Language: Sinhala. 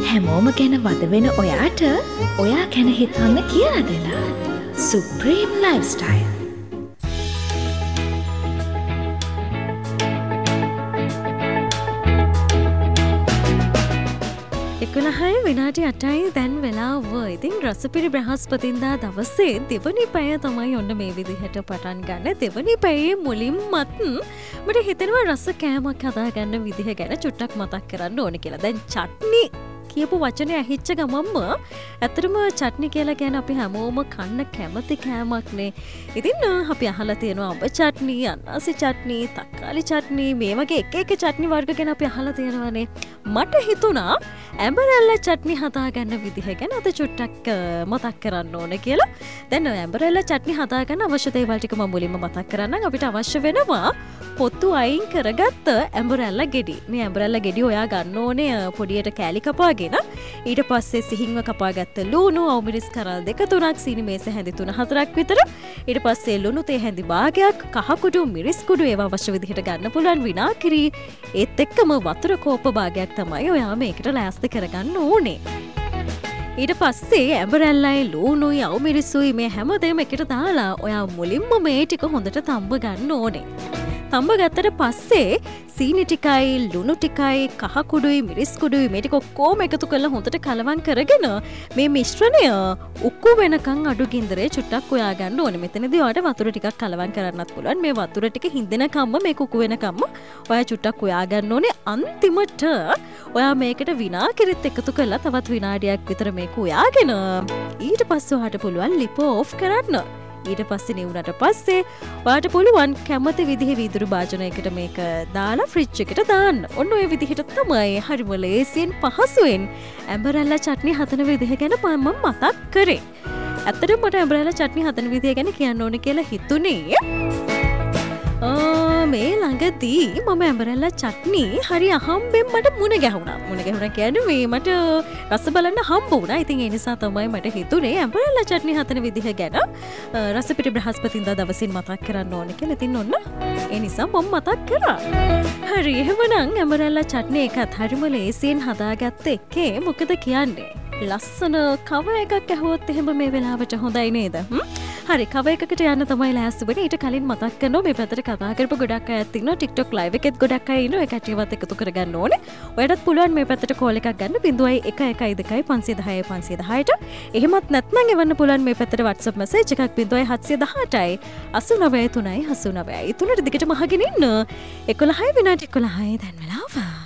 හැමෝම ගැන වද වෙන ඔයාට ඔයා ගැන හිතන්න කියලා දෙලා සුප්‍රීම් ලයිෆ්ස්ටයිල්. එකොළහයි විනාඩි 8යි දැන් වෙලාව. ඉතින් රසපිරි බ්‍රහස්පතින්දා දවසේ දෙවනි පැය තමයි ඔන්න මේ විදිහට පටන් ගන්න. දෙවනි පැයේ මුලින්මත් මට හිතෙනවා රස කෑමක් හදාගන්න විදිහ ගැන චුට්ටක් මතක් කරන්න ඕනේ කියලා. දැන් චට්නි කියපු වචනේ ඇහිච්ච ගමන්ම ඇත්තටම චට්නි කියලා කියන්නේ අපි හැමෝම කන්න කැමති කෑමක්නේ. ඉතින් අපි අහලා තියෙනවා අඹ චට්නි, අනාසි චට්නි, තක්කාලි චට්නි, මේ වගේ එක එක චට්නි වර්ග ගැන අපි අහලා තියෙනවානේ. මට හිතුණා ඇඹරැල්ල චට්නි හදාගන්න විදිහ ගැන අද චුට්ටක් මතක් කරන්න ඕන කියලා. දැන් ඇඹරැල්ල චට්නි හදාගන්න අවශ්‍ය දේවල් ටික මම මුලින්ම මතක් කරන්නම්. අපිට අවශ්‍ය වෙනවා පොත්තු අයින් කරගත්ත ඇඹරැල්ල ගෙඩි. මේ ඇඹරැල්ල ගෙඩි ඔයා ගන්න ඕනේ පොඩියට කෑලි කපාගෙන. ඊට පස්සේ සිහින්ව කපාගත්ත ලුණු, අවමිරිස් කරල් 2-3ක්, සීනි මේස හැඳි 3-4ක් විතර. ඊට පස්සේ ලුණු තේ හැඳි භාගයක්, කහ කුඩු, මිරිස් කුඩු ඒවා අවශ්‍ය විදිහට ගන්න පුළුවන්. විනාකිරි ඒත් එක්කම වතුර කෝප භාගයක් තමයි ඔයා මේකට ලෑස්ති කරගන්න ඕනේ. ඊට පස්සේ ඇඹරැල්ලයි ලුණුයි අවමිරිසුයි මේ හැමදේම එකට දාලා ඔයා මුලින්ම මේ ටික හොඳට තම්බ ගන්න ඕනේ. තම්බ ගත්තට පස්සේ සීනි ටිකයි, ලුණු ටිකයි, කහ කුඩුයි, මිරිස් කුඩුයි මේ ටික ඔක්කොම එකතු කරලා හොඳට කලවම් කරගෙන මේ මිශ්‍රණය උක්කු වෙනකන් අඩු ගින්දරේ චුට්ටක් උයා ගන්න ඕනේ. මෙතනදී ඔයාලට වතුර ටිකක් කලවම් කරන්නත් පුළුවන්. මේ වතුර ටික හින්දෙනකම්ම මේක උක්කු වෙනකම්ම ඔයා චුට්ටක් උයා ගන්න ඕනේ. අන්තිමට ඔයා මේකට විනාකිරිත් එකතු කරලා තවත් විනාඩියක් විතර මේක උයාගෙන ඊට පස්සේ ඔයාට පුළුවන් ලිප ඕෆ් කරන්න. ඊට පස්සේ නිවුනට පස්සේ ඔයාට පුළුවන් කැමති විදිහේ වීදුරු භාජනයකට මේක දාලා ෆ්‍රිජ් එකට දාන්න. ඔන්න ඔය විදිහට තමයි හරිම ලේසියෙන් පහසුවෙන් ඇඹරැල්ල චට්නි හදන විදිහ ගැන මම මතක් කරේ. ඇත්තටම මට ඇඹරැල්ල චට්නි හදන විදිහ ගැන කියන්න ඕනේ කියලා හිතුනේ. මේ ළඟදී මම ඇඹරැල්ල චට්නි හරි අහම්බෙන් මට මුණ ගැහුණා. මුණ ගැහුණා කියන්නේ මේ මට රස බලන්න හම්බ වුණා. ඉතින් ඒ නිසා තමයි මට හිතුනේ ඇඹරැල්ල චට්නි හදන විදිහ ගැන රසපිරි බ්‍රහස්පතින්දා දවසින් මතක් කරන්න ඕනේ කියලා. ඉතින් ඔන්න ඒ නිසා මම මතක් කරා. හරි එහෙමනම් ඇඹරැල්ල චට්නි එකත් හරිම ලේසියෙන් හදාගත්ත එකේ මොකද කියන්නේ? ලස්සන කව එකක් ඇහුවොත් එහෙම මේ වෙලාවට හොඳයි නේද? හරි කව එකකට යන්න තමයි ලෑස්ති වෙන්නේ. ඊට කලින් මතක් කරනවා මේ පැත්තට කතා කරපු ගොඩක් අයත් ඉන්නවා. TikTok live එකෙත් ගොඩක් අය ඉන්නවා. ඒ කට්ටියවත් එකතු කරගන්න ඕනේ. ඔයාලට පුළුවන් මේ පැත්තට කෝල් එකක් ගන්න 0112 510 510ට. එහෙමත් නැත්නම් එවන්න පුළුවන් මේ පැත්තට WhatsApp message එකක් 0718යි 893යි 89යි. තුනට දිගටම අහගෙන ඉන්න. 11යි විනාඩි 11යි දැන් වෙලාව.